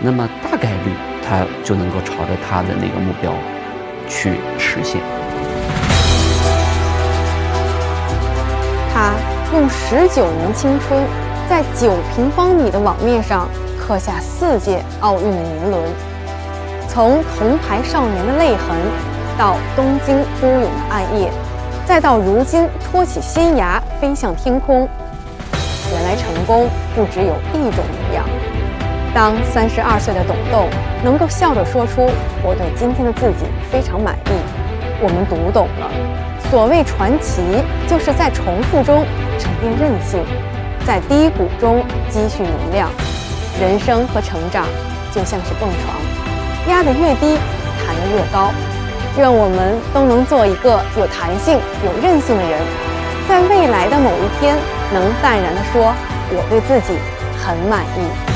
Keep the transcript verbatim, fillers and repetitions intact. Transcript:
那么大概率他就能够朝着他的那个目标去实现。 他用十九年青春，在九平方米的网面上刻下四届奥运的年轮，从铜牌少年的泪痕，到东京孤勇的暗夜，再到如今托起仙牙飞向天空。原来成功不只有一种模样。当三十二岁的董栋能够笑着说出“我对今天的自己非常满意”，我们读懂了，所谓传奇，就是在重复中沉淀韧性，在低谷中积蓄能量。人生和成长就像是蹦床，压得越低，弹得越高。愿我们都能做一个有弹性、有韧性的人，在未来的某一天，能淡然地说：“我对自己很满意。”